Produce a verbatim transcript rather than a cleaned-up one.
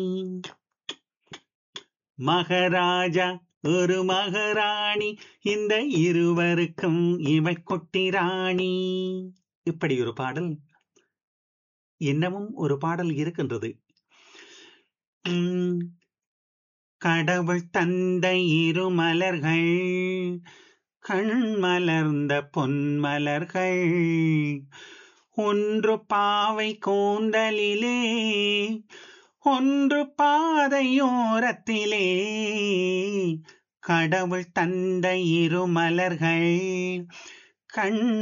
மகாராஜா ஒரு மகாராணி, இந்த இருவருக்கும் இவள் குட்டி ராணி. இப்படி ஒரு பாடல், இன்னமும் ஒரு பாடல் இருக்கின்றது. உம், கடவுள் தந்த இரு மலர்கள், கண் மலர்ந்த பொன்மலர்கள், ஒன்று பாவை கூந்தலிலே, ஒன்று பாதையோரத்திலே. கடவுள் தந்த இரு மலர்கள், கண்